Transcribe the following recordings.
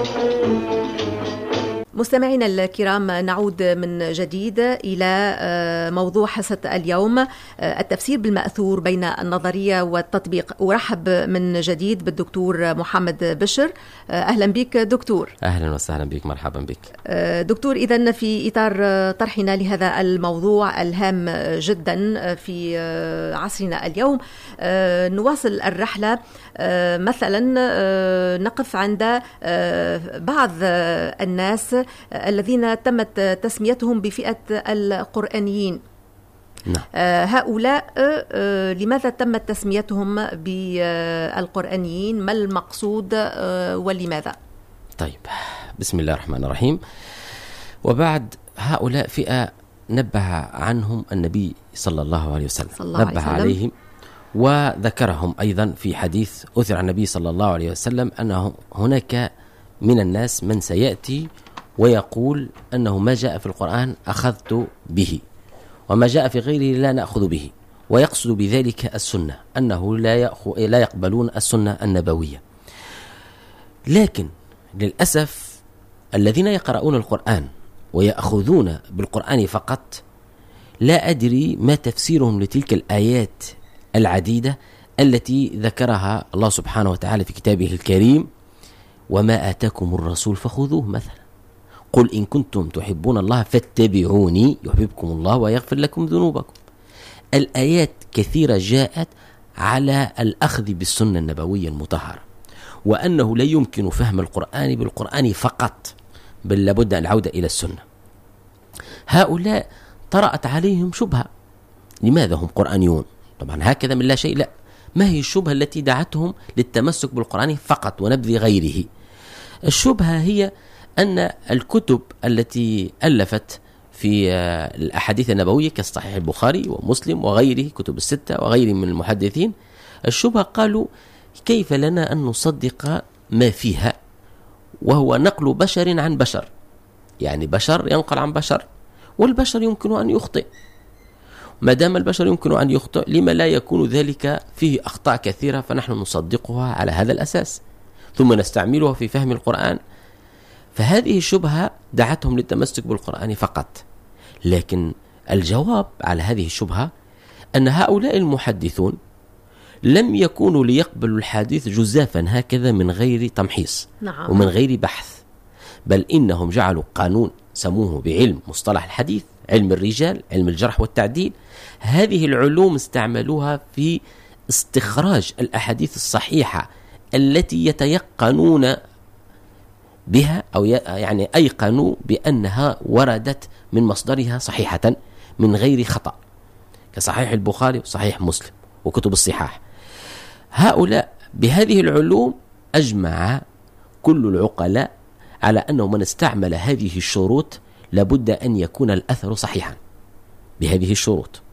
مستمعينا الكرام، نعود من جديد إلى موضوع حصة اليوم، التفسير بالمأثور بين النظرية والتطبيق. أرحب من جديد بالدكتور محمد بشر. أهلا بك دكتور. أهلا وسهلا بك، مرحبا بك دكتور. إذن في إطار طرحنا لهذا الموضوع الهام جدا في عصرنا اليوم، نواصل الرحلة. مثلا نقف عند بعض الناس الذين تمت تسميتهم بفئة القرآنيين. نعم. هؤلاء لماذا تمت تسميتهم بالقرآنيين؟ ما المقصود ولماذا؟ طيب، بسم الله الرحمن الرحيم. وبعد، هؤلاء فئة نبه عنهم النبي صلى الله عليه وسلم، نبه عليهم وذكرهم أيضا في حديث أثر عن النبي صلى الله عليه وسلم أنه هناك من الناس من سيأتي ويقول أنه ما جاء في القرآن أخذت به، وما جاء في غيره لا نأخذ به، ويقصد بذلك السنة، أنه لا يقبلون السنة النبوية. لكن للأسف الذين يقرؤون القرآن ويأخذون بالقرآن فقط، لا أدري ما تفسيرهم لتلك الآيات العديدة التي ذكرها الله سبحانه وتعالى في كتابه الكريم: وما آتاكم الرسول فخذوه، مثلا قل إن كنتم تحبون الله فاتبعوني يحببكم الله ويغفر لكم ذنوبكم. الآيات كثيرة جاءت على الأخذ بالسنة النبوية المطهرة، وأنه لا يمكن فهم القرآن بالقرآن فقط، بل لابد أن العودة إلى السنة. هؤلاء طرأت عليهم شبهة: لماذا هم قرآنيون؟ طبعا هكذا من لا شيء. لا، ما هي الشبهة التي دعتهم للتمسك بالقرآن فقط ونبذ غيره؟ الشبهة هي أن الكتب التي ألفت في الأحاديث النبوية كصحيح البخاري ومسلم وغيره، كتب الستة وغيره من المحدثين، الشبهة قالوا: كيف لنا أن نصدق ما فيها وهو نقل بشر عن بشر؟ يعني بشر ينقل عن بشر، والبشر يمكن أن يخطئ. ما دام البشر يمكن أن يخطئ، لما لا يكون ذلك فيه أخطاء كثيرة فنحن نصدقها على هذا الأساس ثم نستعملها في فهم القرآن؟ فهذه الشبهة دعتهم للتمسك بالقرآن فقط. لكن الجواب على هذه الشبهة أن هؤلاء المحدثون لم يكونوا ليقبلوا الحديث جزافا هكذا من غير تمحيص. نعم. ومن غير بحث، بل إنهم جعلوا قانون سموه بعلم مصطلح الحديث، علم الرجال، علم الجرح والتعديل. هذه العلوم استعملوها في استخراج الأحاديث الصحيحة التي يتيقنون بها، أو يعني أيقنوا بأنها وردت من مصدرها صحيحة من غير خطأ، كصحيح البخاري وصحيح مسلم وكتب الصحاح. هؤلاء بهذه العلوم أجمع كل العقلاء على أنه من استعمل هذه الشروط لابد أن يكون الأثر صحيحا بهذه الشروط.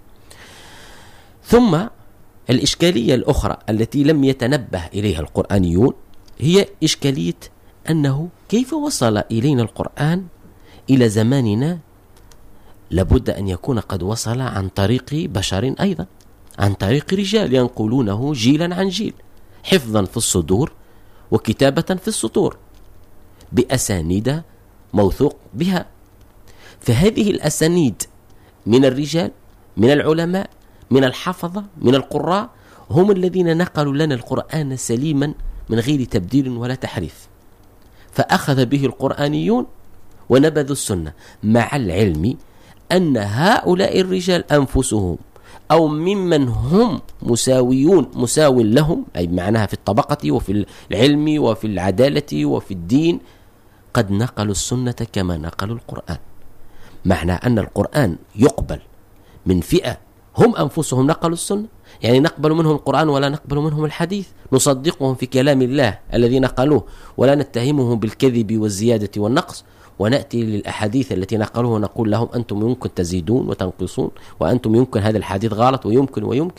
ثم الإشكالية الأخرى التي لم يتنبه إليها القرآنيون هي إشكالية أنه كيف وصل إلينا القرآن إلى زماننا؟ لابد أن يكون قد وصل عن طريق بشر، أيضا عن طريق رجال ينقلونه جيلا عن جيل، حفظا في الصدور وكتابة في السطور، بأسانيد موثوق بها. فهذه الأسانيد من الرجال، من العلماء، من الحفظة، من القراء، هم الذين نقلوا لنا القرآن سليما من غير تبديل ولا تحريف. فأخذ به القرآنيون ونبذوا السنة، مع العلم أن هؤلاء الرجال أنفسهم أو ممن هم مساو لهم، أي معناها في الطبقة وفي العلم وفي العدالة وفي الدين، قد نقلوا السنة كما نقلوا القرآن. معنى أن القرآن يقبل من فئة هم أنفسهم نقلوا السنة، يعني نقبل منهم القرآن ولا نقبل منهم الحديث، نصدقهم في كلام الله الذي نقلوه ولا نتهمهم بالكذب والزيادة والنقص، ونأتي للأحاديث التي نقلوه ونقول لهم أنتم يمكن تزيدون وتنقصون، وأنتم يمكن هذا الحديث غلط ويمكن